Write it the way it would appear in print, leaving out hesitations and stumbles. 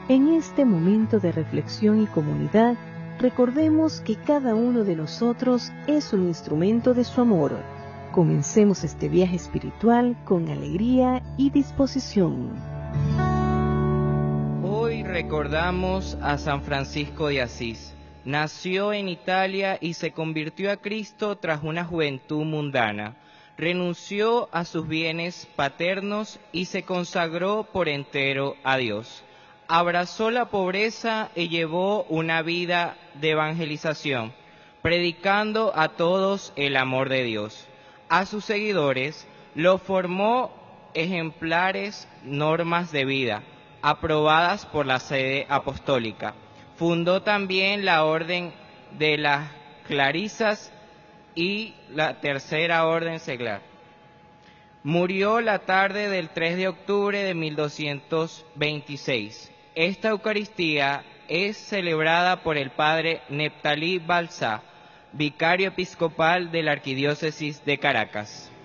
En este momento de reflexión y comunidad, recordemos que cada uno de nosotros es un instrumento de su amor. Comencemos este viaje espiritual con alegría y disposición. Hoy recordamos a San Francisco de Asís. Nació en Italia y se convirtió a Cristo tras una juventud mundana. Renunció a sus bienes paternos y se consagró por entero a Dios. Abrazó la pobreza y llevó una vida de evangelización, predicando a todos el amor de Dios. A sus seguidores los formó ejemplares normas de vida, aprobadas por la Sede Apostólica. Fundó también la Orden de las Clarisas y la Tercera Orden Seglar. Murió la tarde del 3 de octubre de 1226. Esta Eucaristía es celebrada por el padre Neptalí Balsá, vicario episcopal de la Arquidiócesis de Caracas.